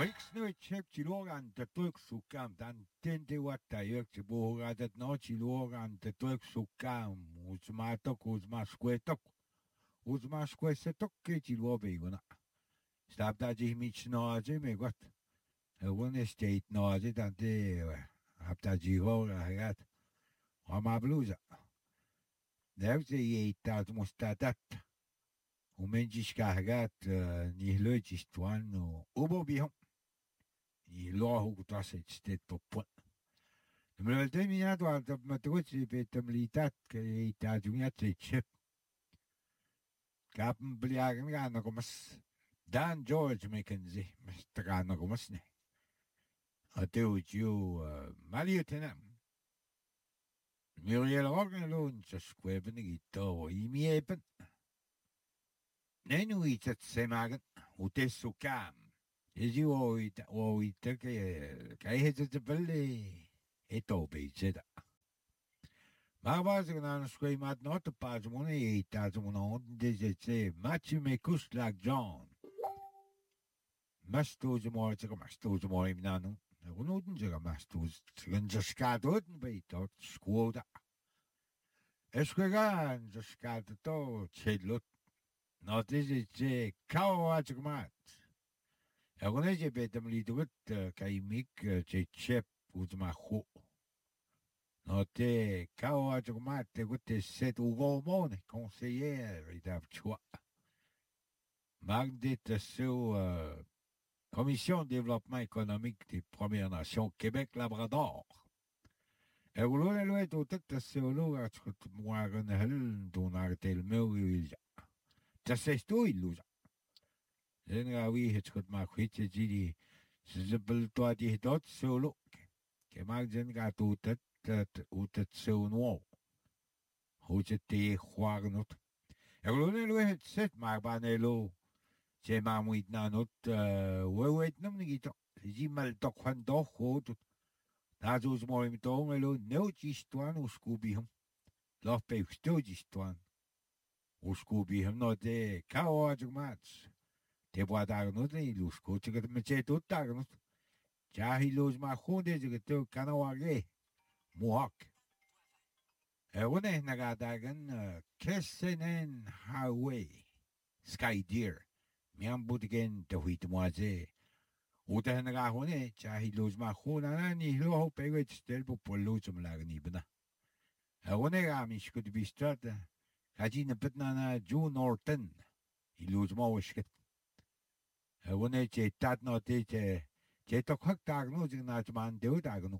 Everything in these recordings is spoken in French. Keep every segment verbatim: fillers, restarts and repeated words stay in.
Riksnøy tjep til organ, der dryk sukam, dan den det var der jo til boga, der nå til organ, der dryk sukam, uzma tok, uzma skwetok, uzma skwesetok til obeguna. Stab da de mich noze me godt. One state noze, dan det hab da de hoga hagat. Og ma bluza. Nevze je dat mustadat. Umenjiska hagat, ni løgistwan, og ubobihom. I loo tas et sted på point. Men vel det mina du har med trutsi betem litat ke i ta jumia te chip. Kapen bliagen gana komas. Dan George Mackenzie, mister gana komas ne. Og det er jo maliotenam. Muriel Rognalund så skvæben i to i mieben. Nenu i tat semagen, utesu kam. Ezi oita oita ke kai hete te pelle e tobe zeda. Maar was ik nou een schemaat not te pas money e tas mon deze ze match me kus like John. Mastoze mooi te mastoze mooi nanu. Genoten ze mastoze gen ze skadoten bij tot skoda. Es gegaan ze skade to chelot. No deze ze kauwatgemaat. Agora je betem lidut kaimik che chep uzma ho. No te kao ajuma te gute set ugo mone conseiller idab chua. Magdet sur Commission de développement économique des Premières Nations Québec-Labrador. Et vous l'avez lu tout à sur l'eau à ce que moi renel don artel meu il. Ça c'est tout il. Then we had got my which is the Sizzle to the dot so look. Kemagzen got out that out at so no. Who's it the Huagnot? Everyone had set my banelo. Say, Mam, we not, uh, wait, no, Nigito. Zimal doc one dog hold. That was more in tongue alone. No, just one who Scooby him. Love pay still just one. Who Scooby him not there. Cow match. Te boa dagnut e lus coach que me che tot dagnut. Ja hi los ma khonde je te kanawage. Mohawk. E wone naga dagen Kessenen Highway. Sky Deer. Miam butigen te huit moaze. Uta naga hone ja hi los ma khona na ni lo ho pego stel po pollo zum lagni bna. E wone ga mi skut bistat. Hajin petna na June Norton. Hi los ma wishket. When they tat not it, they took hot diagnosing that man do diagnose.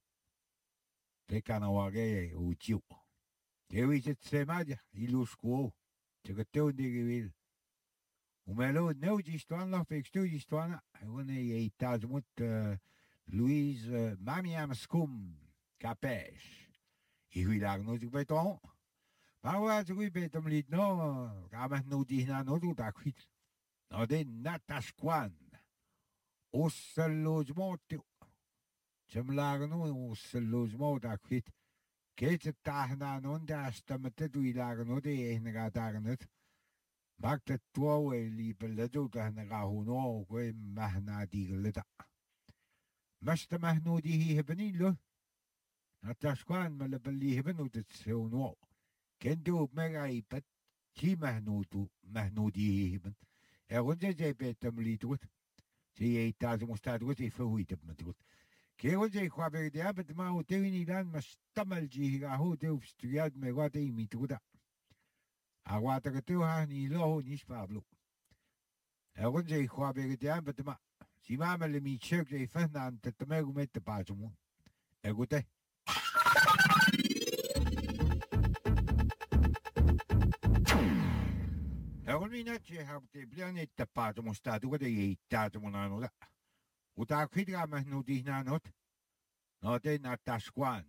They can away with you. They wish it same idea, he lose school. Take a two diggy will. Umelo no just one of extra just one. I want a thousand what Louise Mammy am scum capesh. He will diagnose by ton. But what we bet them lead no, Ramas no dina no do that quit. No, det är nattaskwan. Osselosmot. Som lagar nu osselosmot akvit. Kete tahna non da stamete du lagar nu det är en dagarnet. Makta två libe du da na huno och mahna digleta. Masta mahnudi hi hebnilo. Nattaskwan mal belli hebnu det sono. Kendo mega ipat ki mahnudu mahnudi hebn. Er runde je betem lidut. Ze tas mustadut e fuit met. Ke runde kwa be de abet ma o tevini dan ma stamal ji ga ho de studiad me wat e mituda. A wat ka tu ha ni lo ni spablo. Er runde kwa be de abet ma si ma me le mi chek de fanan te me met de pajumu. E gute. Egoninache habte planeta pato mostato que de tato monano da. Uta kidra mas no dignanot. No te natasquan.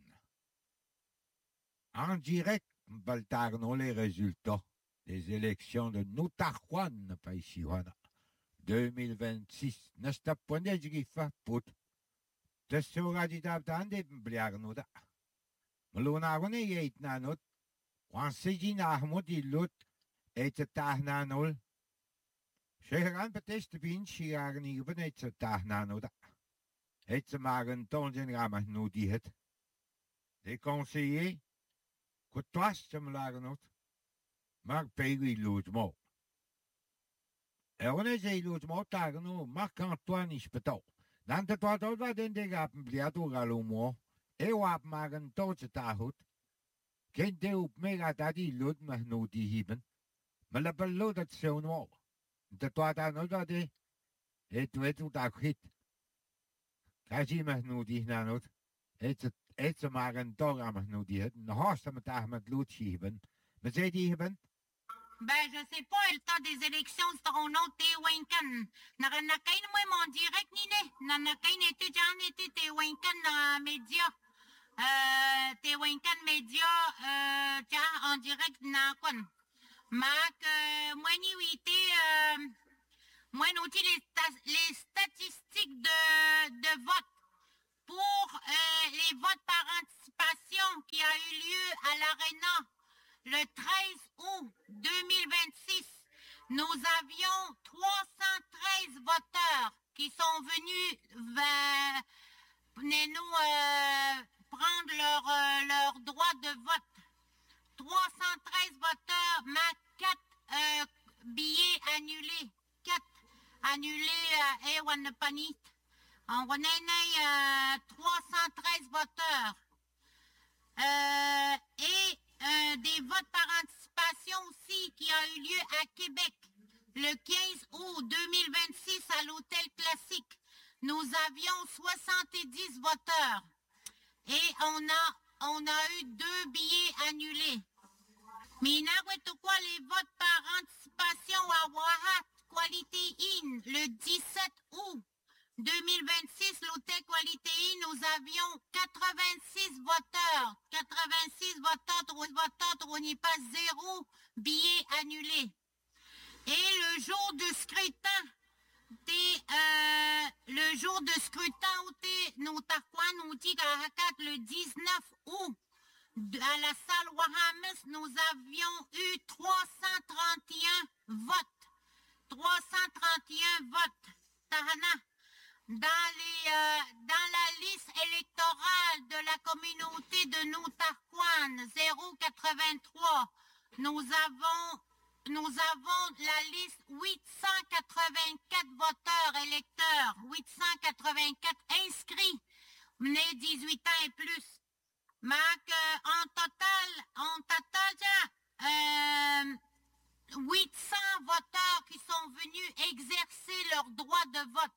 En direct, baltarno les résultats des élections de Noutajuan, Paisiwana, deux mille vingt-six. Nesta ponde gifa put. Tesora di tabtande bliarno da. Malunagone yeit nanot. Wan sejin ahmod ilut. Et tahna nul. Sheheran beteste binchi jagen iben et ze tag nanoda. Et ze magen tonjen ramah no die het. Les conseillers, que toi je me lagen Mark Peggy logement. Et on est j'ai logement tagno Marc-Antoine is betal. Dan de toi dat wat in de gapen bliato galomo. E wap magen toche tagut. Geen de op mega daddy lud me no die hiben. Maar la bello dat zo no. De toi dat no dat de. Et weet hoe dat hit. Kaji me no die nanot. Et et ze magen toch am no die het. Na hast met dag met lood hiben. Maar zei die hiben? Ben, je sais pas, le temps des élections, c'est ton nom, t'es Winken. N'a rien à qu'un, moi, mon direct, ni ne. N'a qu'un étudiant, n'était t'es Winken, euh, média. Euh, t'es Winken, média, euh, tiens, en direct, n'a quoi. Mac, euh, moi, ni oui, t'es, euh, moi, nous, les, les statistiques de, de vote pour, euh, les votes par anticipation qui a eu lieu à l'Arena. Le treize août deux mille vingt-six, nous avions trois cent treize voteurs qui sont venus vers, nous euh, prendre leur, euh, leur droit de vote. trois cent treize voteurs, mais quatre euh, billets annulés. quatre annulés à Ewanpanit. On a trois cent treize voteurs. Euh, et Euh, des votes par anticipation aussi qui a eu lieu à Québec le quinze août deux mille vingt-six à l'Hôtel Classique. Nous avions soixante-dix voteurs et on a, on a eu deux billets annulés. Mais quoi les votes par anticipation à Wahat Quality Inn le dix-sept août deux mille vingt-six, l'hôtel Qualité Inn, nous avions quatre-vingt-six voteurs. quatre-vingt-six voteurs, trois voteurs, on n'y passe zéro billet annulé. Et le jour de scrutin, euh, le jour de scrutin, nous avons le dix-neuf août, à la salle Wahames, nous avions eu trois cent trente et un votes. trois cent trente et un votes. Tahana. Dans, les, euh, dans la liste électorale de la communauté de Noutaquan, zéro quatre-vingt-trois, nous avons, nous avons la liste huit cent quatre-vingt-quatre voteurs électeurs, huit cent quatre-vingt-quatre inscrits, nés dix-huit ans et plus. Mac, euh, en total, en total, euh, huit cents voteurs qui sont venus exercer leur droit de vote.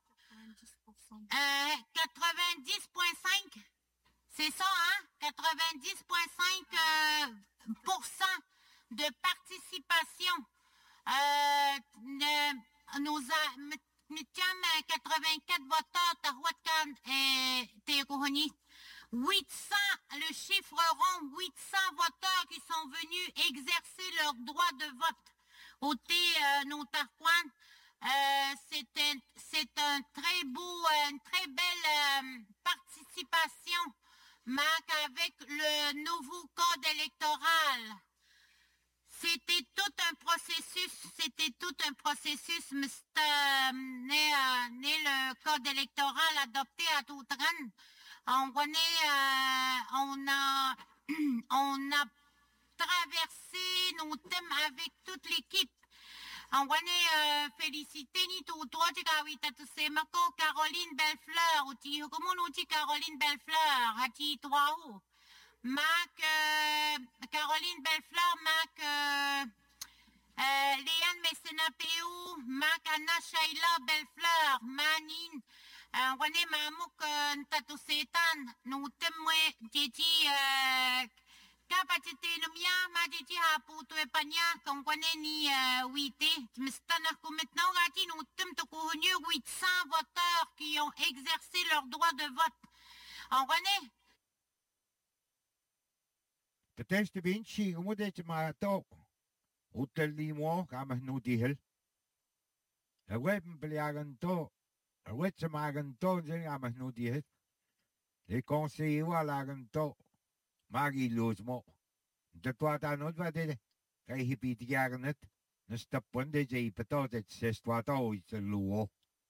Euh, quatre-vingt-dix virgule cinq, c'est ça, hein? quatre-vingt-dix virgule cinq euh, pour cent de participation. Euh, nous avons quatre-vingt-quatre voteurs, Tahuatkan et Terouhoni. huit cents, le chiffre rond, huit cents voteurs qui sont venus exercer leur droit de vote au T euh, Noutaquan. Euh, c'est un, c'est un très beau, une très belle euh, participation, Mac, avec le nouveau code électoral. C'était tout un processus, c'était tout un processus, mais euh, né, euh, né le code électoral adopté à Toutran. On connaît, euh, on a, on a traversé nos thèmes avec toute l'équipe. On va euh, féliciter ni tout toi tu as tu Caroline Bellefleur ou tu comment nous dit Caroline Bellefleur à ti toi ou Mac euh, Caroline Bellefleur Mac euh, euh, Léane Messenapéou Mac Anna Shaila Bellefleur Manine on va dire Mamouk Tatou Sétan nous témoins Titi euh, capacité nomia majiti haputo e panya qu'on connaît ni huit mais maintenant gati nous tum to connu huit cents voteurs qui ont exercé leur droit de vote. On connaît Peut-être que bien si comment d'être marato hotel di mo kama no dihel. A web pliagan to a web magan to jeng kama no dihel. Les conseillers wa lagan to Maggie logement. De toi dans notre vadé, quand il pit garnet, Nesta ponde je pato de sestuato i se luo.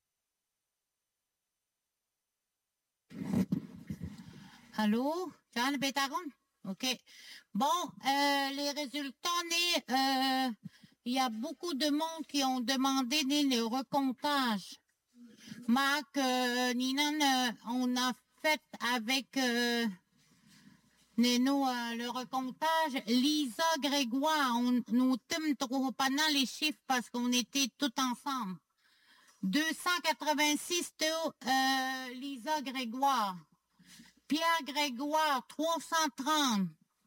Allô? John Bétaron? OK. Bon, euh, les résultats, il euh, y a beaucoup de monde qui ont demandé le recomptage. Marc, euh, Ninan, euh, on a fait avec euh, nous, euh, le recomptage. Lisa Grégoire, on, nous t'aime trop pendant les chiffres parce qu'on était tous ensemble. deux cent quatre-vingt-six, euh, Lisa Grégoire. Pierre Grégoire, trois cent trente.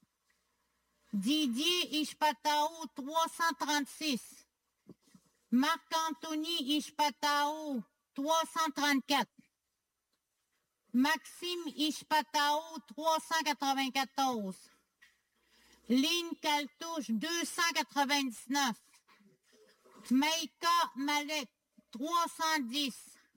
Didier Ishpatao, trois cent trente-six. Marc-Anthony Ishpatao, trois cent trente-quatre. Maxime Ishpatao, trois cent quatre-vingt-quatorze. Lynn Caltouche, deux cent quatre-vingt-dix-neuf. Maïka Malek, trois cent dix.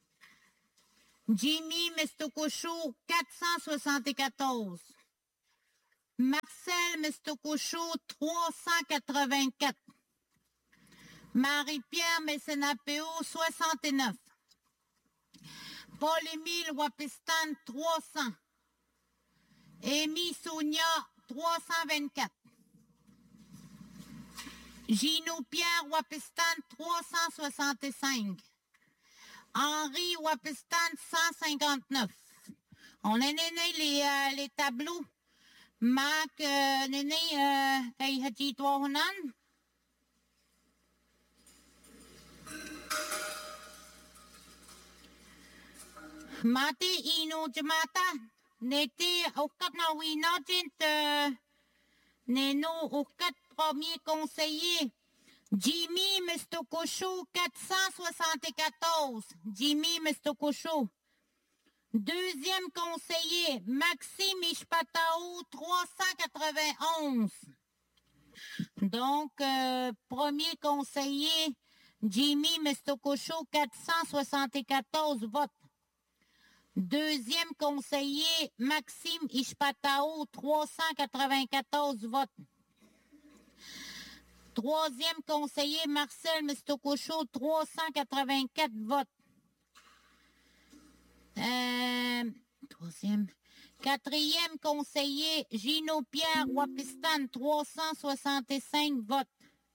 Jimmy Mestokosho, quatre cent soixante-quatorze. Marcel Mestokosho, trois cent quatre-vingt-quatre. Marie-Pierre Messenapéo, soixante-neuf. Paul-Émile Wapistan, trois cents. Amy Sonia, trois cent vingt-quatre. Gino Pierre Wapistan, trois cent soixante-cinq. Henri Wapistan, cent cinquante-neuf. On a néné les, euh, les tableaux. Marc, euh, néné, kay hati tohunan. Mati ino jamata. Neti aukat na winotint. Neno aukat premier conseiller. Jimmy Mestokosho, quatre cent soixante-quatorze. Jimmy Mestokosho. Deuxième conseiller, Maxime Ishpatao, trois cent quatre-vingt-onze. Donc, euh, premier conseiller, Jimmy Mestokosho, quatre cent soixante-quatorze votes. Deuxième conseiller, Maxime Ishpatao, trois cent quatre-vingt-quatorze votes. Troisième conseiller, Marcel Mestokosho, trois cent quatre-vingt-quatre votes. Euh, troisième. Quatrième conseiller, Gino Pierre Wapistan, trois cent soixante-cinq votes.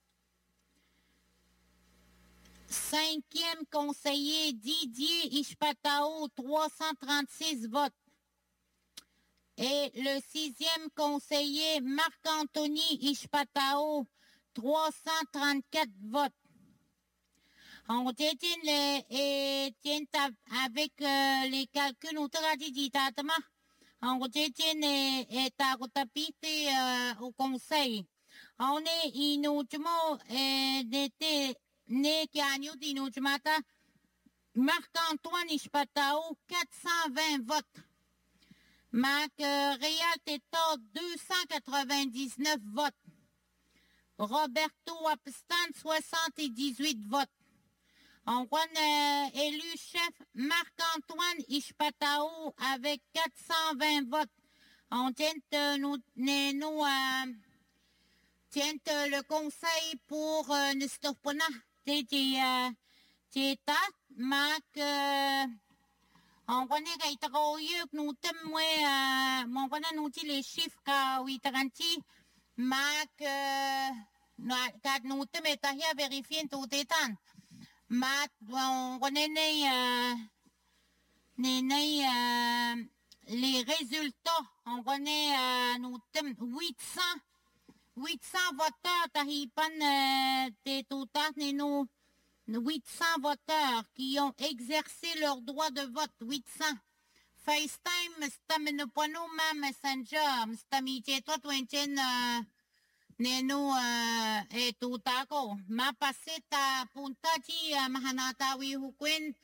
Cinquième conseiller, Didier Ishpatao, trois cent trente-six votes. Et le sixième conseiller, Marc-Anthony Ishpatao, trois cent trente-quatre votes. On tient les, et tient avec euh, les calculs au traditatama. On tient les et tarotapite euh, au conseil. On est inutilement et d'été né qui a nous d'inutimata. Marc-Antoine Ishpatao, quatre cent vingt votes. Marc euh, Réal Tétard, deux cent quatre-vingt-dix-neuf votes. Roberto Wapistan, soixante-dix-huit votes. On voit euh, élu chef Marc-Antoine Ishpatao avec quatre cent vingt votes. On tient euh, nous, nous euh, tient euh, le conseil pour euh, Nestorpona. C'est ta Marc. Euh, on connaît qu'il y a que nous témoins. On connaît nous les chiffres qu'à huit trente. Marc, quand nous témoins vérifier tout étant. Mat, on connaît euh, les, euh, les résultats. On connaît euh, nous huit cents voteurs. Tahipan de tout nous huit cents voteurs qui ont exercé leur droit de vote. huit cents. FaceTime, staminopono ma Messenger, stamite toi twenty. Neno uh, e tutako mapaseta puntati uh, mahanatawi hukwen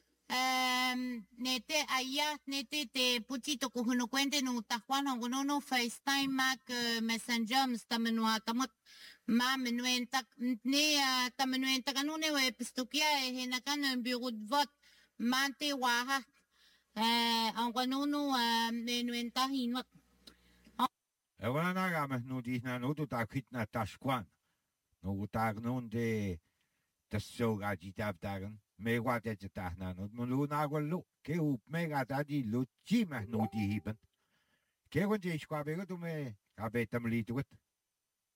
um, nete aya nete te puchito kuhunukwente no takwan hongono no FaceTime mak uh, Messenger mstamenua kamot ma menuenta ne uh, tamenuenta kanune we pistokia e henakan un bureau de vote mante waha eh hongono no menuenta hinot. Ewana gamas no di na no to ta kwit na tashkwan. no utagnun de tassoga jitavtagan me wate jitahnan no luna gollo ke up me gata di luchi ma no di hiben ke gon je squabe go me abetam lituet